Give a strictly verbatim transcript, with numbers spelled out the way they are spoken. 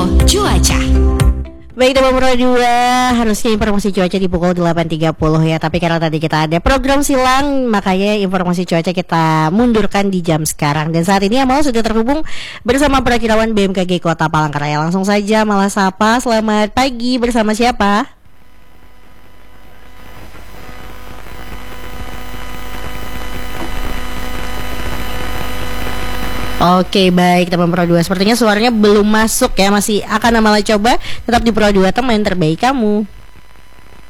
Cuaca. Baik teman Pro dua, harusnya informasi cuaca di pukul delapan tiga puluh ya. Tapi karena tadi kita ada program silang, makanya informasi cuaca kita mundurkan di jam sekarang. Dan saat ini Amal sudah terhubung bersama perakirawan B M K G Kota Palangkaraya. Langsung saja Malah sapa, selamat pagi, bersama siapa? Oke baik teman Pro dua, sepertinya suaranya belum masuk ya. Masih akan Amala coba. Tetap di Pro dua, teman terbaik kamu.